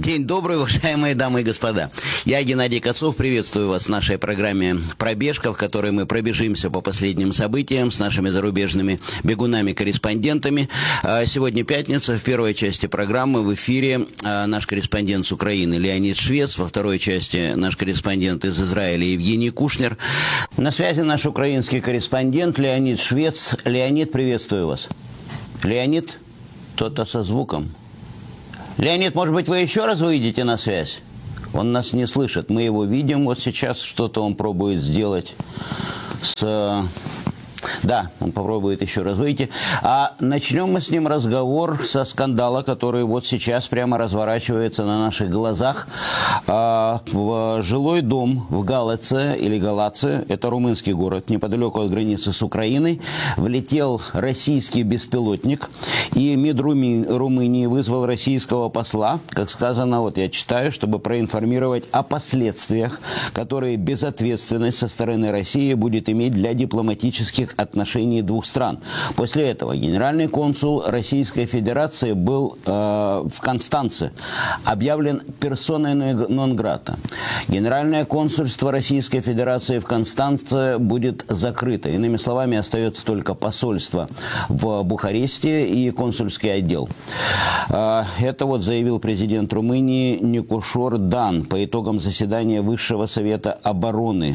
День добрый, уважаемые дамы и господа. Я, Геннадий Кацов, приветствую вас в нашей программе «Пробежка», в которой мы пробежимся по последним событиям с нашими зарубежными бегунами-корреспондентами. Сегодня пятница. В первой части программы в эфире наш корреспондент с Украины Леонид Швец. Во второй части наш корреспондент из Израиля Евгений Кушнер. На связи наш украинский корреспондент Леонид Швец. Леонид, приветствую вас. Леонид, кто-то со звуком. Леонид, может быть, вы еще раз выйдете на связь? Он нас не слышит. Мы его видим. Вот сейчас что-то он пробует сделать с... Да, он попробует еще раз выйти. А начнем мы с ним разговор со скандала, который вот сейчас прямо разворачивается на наших глазах. В жилой дом в Галаце, или Галаце, это румынский город, неподалеку от границы с Украиной, влетел российский беспилотник. И МИД Румынии вызвал российского посла, как сказано, вот я читаю, чтобы проинформировать о последствиях, которые безответственность со стороны России будет иметь для дипломатических отношений двух стран. После этого генеральный консул Российской Федерации был в Констанце объявлен персоной нон-грата. Генеральное консульство Российской Федерации в Констанце будет закрыто. Иными словами, остается только посольство в Бухаресте и консульский отдел. Это вот заявил президент Румынии Никошор Дан по итогам заседания Высшего совета обороны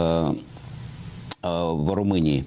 в Румынии.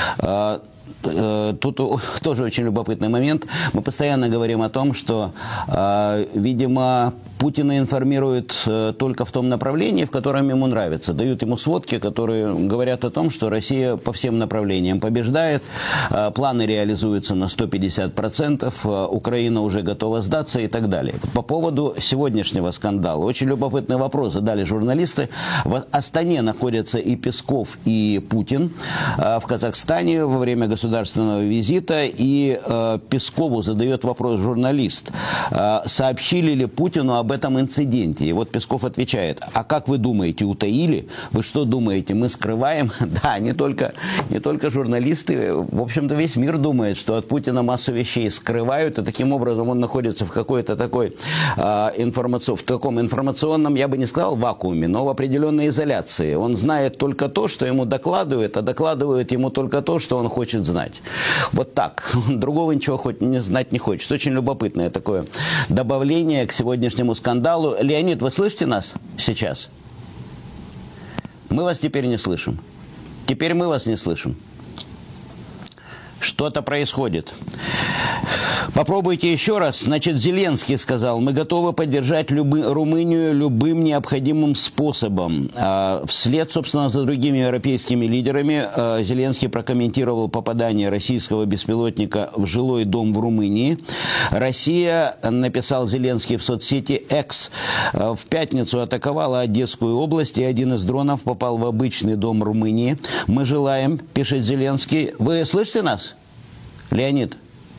Тут тоже очень любопытный момент. Мы постоянно говорим о том, что, видимо, Путина информируют только в том направлении, в котором ему нравится. Дают ему сводки, которые говорят о том, что Россия по всем направлениям побеждает, планы реализуются на 150%, Украина уже готова сдаться и так далее. По поводу сегодняшнего скандала. Очень любопытный вопрос задали журналисты. В Астане находятся и Песков, и Путин. В Казахстане во время государственного визита, и Пескову задает вопрос журналист. Сообщили ли Путину об этом инциденте? И вот Песков отвечает: а как вы думаете, утаили? Вы что думаете, мы скрываем? Да, не только журналисты, в общем-то весь мир думает, что от Путина массу вещей скрывают, и таким образом он находится в какой-то такой в таком информационном, я бы не сказал вакууме, но в определенной изоляции. Он знает только то, что ему докладывают, а докладывают ему только то, что он хочет знать. Вот так. Другого ничего знать не хочет. Очень любопытное такое добавление к сегодняшнему скандалу. Леонид, вы слышите нас сейчас? Мы вас теперь не слышим. Теперь мы вас не слышим. Что-то происходит. Попробуйте еще раз. Значит, Зеленский сказал: мы готовы поддержать Румынию любым необходимым способом. Вслед, собственно, за другими европейскими лидерами Зеленский прокомментировал попадание российского беспилотника в жилой дом в Румынии. Россия, написал Зеленский в соцсети X, в пятницу атаковала Одесскую область, и один из дронов попал в обычный дом Румынии. Мы желаем, пишет Зеленский. Вы слышите нас, Леонид?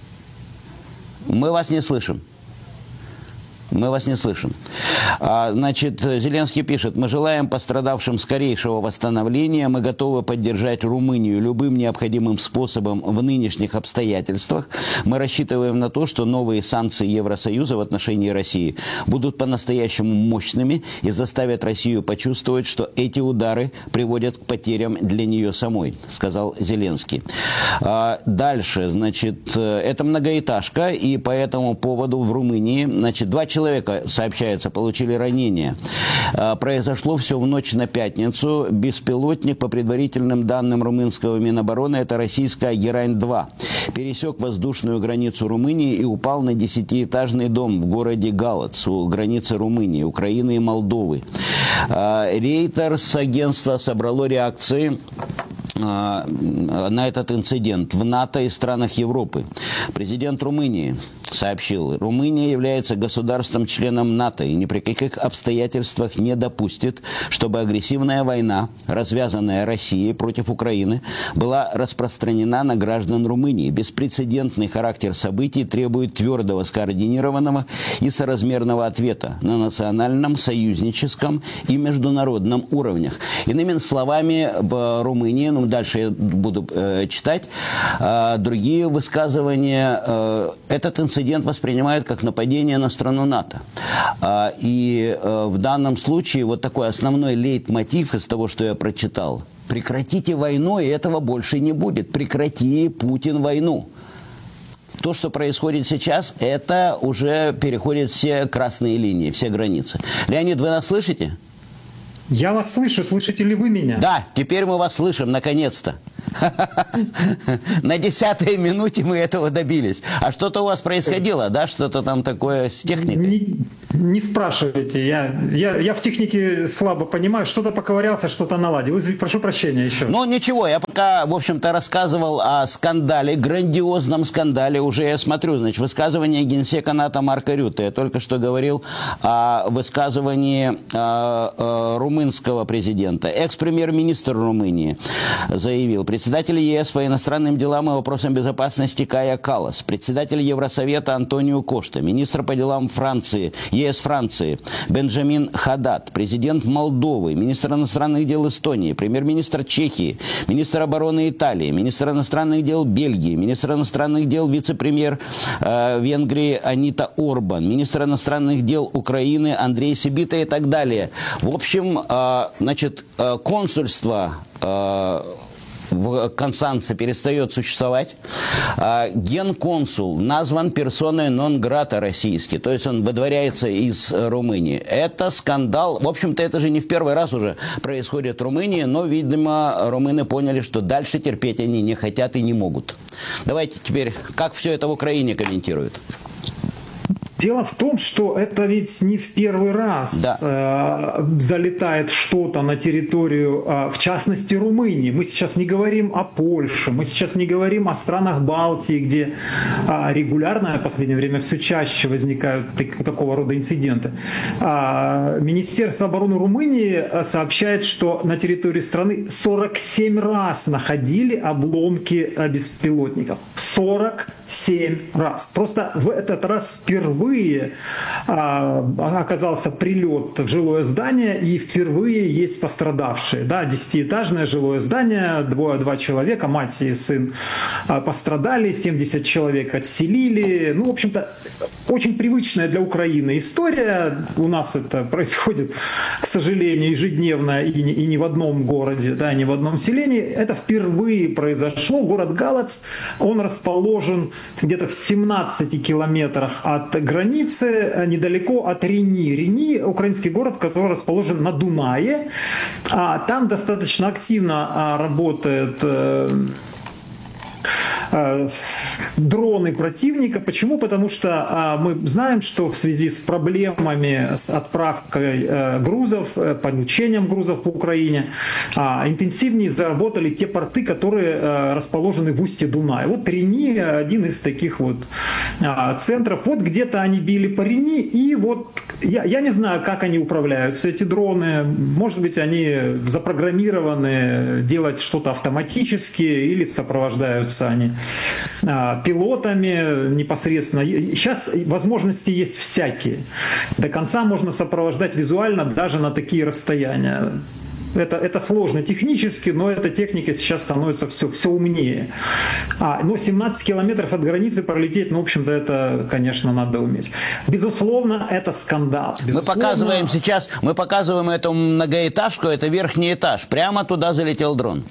Мы вас не слышим. Мы вас не слышим. Значит, Зеленский пишет: мы желаем пострадавшим скорейшего восстановления, мы готовы поддержать Румынию любым необходимым способом в нынешних обстоятельствах. Мы рассчитываем на то, что новые санкции Евросоюза в отношении России будут по-настоящему мощными и заставят Россию почувствовать, что эти удары приводят к потерям для нее самой, сказал Зеленский. Дальше, значит, это многоэтажка, и по этому поводу в Румынии, значит, 2 человека, сообщается, получили ранения. Произошло все в ночь на пятницу. Беспилотник, по предварительным данным румынского Минобороны, это российская Герань-2, пересек воздушную границу Румынии и упал на 10-этажный дом в городе Галац, у границы Румынии, Украины и Молдовы. Рейтерс агентство собрало реакции на этот инцидент в НАТО и странах Европы. Президент Румынии сообщил: Румыния является государством-членом НАТО и ни при каких обстоятельствах не допустит, чтобы агрессивная война, развязанная Россией против Украины, была распространена на граждан Румынии. Беспрецедентный характер событий требует твердого, скоординированного и соразмерного ответа на национальном, союзническом и международном уровнях. Иными словами, в Румынии, дальше я буду читать другие высказывания, этот инцидент инцидент воспринимают как нападение на страну НАТО. И в данном случае вот такой основной лейтмотив из того, что я прочитал. Прекратите войну, и этого больше не будет. Прекрати, Путин, войну. То, что происходит сейчас, это уже переходит все красные линии, все границы. Леонид, вы нас слышите? Я вас слышу. Слышите ли вы меня? Да, теперь мы вас слышим, наконец-то. На 10-й минуте мы этого добились. А что-то у вас происходило, да? Что-то там такое с техникой? Не спрашивайте. Я в технике слабо понимаю. Что-то поковырялся, что-то наладил. Прошу прощения еще. Ну, ничего. Я пока, в общем-то, рассказывал о скандале, грандиозном скандале. Уже я смотрю, значит, высказывание генсека НАТО Марка Рютте. Я только что говорил о высказывании румынского президента. Экс-премьер-министр Румынии заявил: председатель ЕС по иностранным делам и вопросам безопасности Кая Каллас, председатель Евросовета Антонио Кошта, министр по делам Франции, ЕС Франции Бенджамин Хадад, президент Молдовы, министр иностранных дел Эстонии, премьер-министр Чехии, министр обороны Италии, министр иностранных дел Бельгии, министр иностранных дел вице-премьер Венгрии Анита Орбан, министр иностранных дел Украины Андрей Сибита и так далее. В общем, значит, консульство в Констанце перестает существовать. Генконсул назван персоной нон-грата российский, то есть он выдворяется из Румынии. Это скандал. В общем-то, это же не в первый раз уже происходит в Румынии, но, видимо, румыны поняли, что дальше терпеть они не хотят и не могут. Давайте теперь, как все это в Украине комментируют? Дело в том, что это ведь не в первый раз залетает что-то на территорию, в частности, Румынии. Мы сейчас не говорим о Польше, мы сейчас не говорим о странах Балтии, где регулярно, в последнее время все чаще возникают такого рода инциденты. Министерство обороны Румынии сообщает, что на территории страны 47 раз находили обломки беспилотников. 47 раз. Просто в этот раз впервые оказался прилет в жилое здание, и впервые есть пострадавшие. Да, 10-этажное жилое здание, два человека, мать и сын, пострадали, 70 человек отселили. Ну, в общем-то, очень привычная для Украины история. У нас это происходит, к сожалению, ежедневно и не в одном городе, да, не в одном селении. Это впервые произошло. Город Галац, он расположен где-то в 17 километрах от границы, недалеко от Рени. Рени — украинский город, который расположен на Дунае. Там достаточно активно работает дроны противника. Почему? Потому что мы знаем, что в связи с проблемами с отправкой грузов, получением грузов по Украине, интенсивнее заработали те порты, которые расположены в устье Дуная. Вот Рени — один из таких вот центров. Вот где-то они били по Рени, и вот я не знаю, как они управляются, эти дроны. Может быть, они запрограммированы делать что-то автоматически, или сопровождаются они пилотами непосредственно. Сейчас возможности есть всякие. До конца можно сопровождать визуально даже на такие расстояния. Это сложно технически, но эта техника сейчас становится все умнее. Но 17 километров от границы пролететь, ну, в общем-то, это, конечно, надо уметь. Безусловно, это скандал. Безусловно... Мы показываем эту многоэтажку, это верхний этаж. Прямо туда залетел дрон.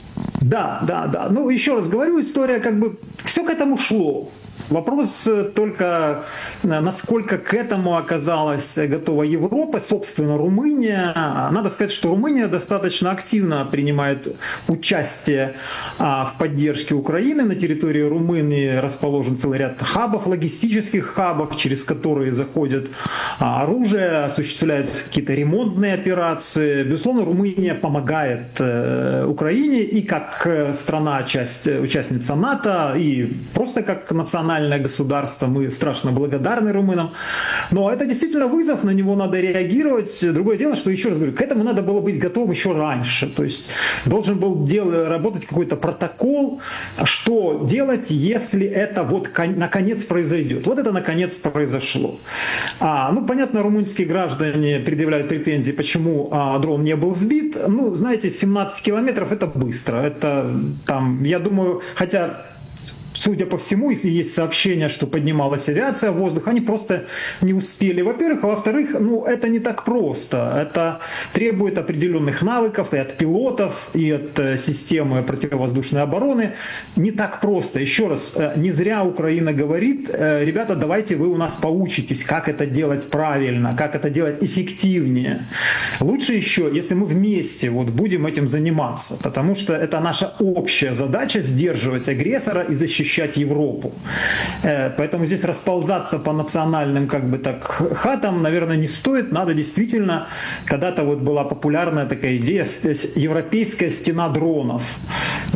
Да. Ну, еще раз говорю, история как бы... Все к этому шло. Вопрос только, насколько к этому оказалась готова Европа, собственно, Румыния. Надо сказать, что Румыния достаточно активно принимает участие в поддержке Украины. На территории Румынии расположен целый ряд хабов, логистических хабов, через которые заходит оружие, осуществляются какие-то ремонтные операции. Безусловно, Румыния помогает Украине и как страна, участница НАТО, и просто как национальная государство, мы страшно благодарны румынам. Но это действительно вызов, на него надо реагировать. Другое дело, что, еще раз говорю, к этому надо было быть готовым еще раньше. То есть должен был работать какой-то протокол, что делать, если это вот наконец произойдет. Вот это наконец произошло. Ну, понятно, румынские граждане предъявляют претензии, почему дрон не был сбит. Ну, знаете, 17 километров — это быстро. Это там, я думаю, хотя судя по всему, если есть сообщение, что поднималась авиация в воздух, они просто не успели, во-первых. А во-вторых, это не так просто. Это требует определенных навыков и от пилотов, и от системы противовоздушной обороны. Не так просто. Еще раз, не зря Украина говорит: ребята, давайте вы у нас поучитесь, как это делать правильно, как это делать эффективнее. Лучше еще, если мы вместе будем этим заниматься, потому что это наша общая задача — сдерживать агрессора и защищать Европу. Поэтому здесь расползаться по национальным хатам, наверное, не стоит. Надо действительно, когда-то была популярная такая идея — европейская стена дронов.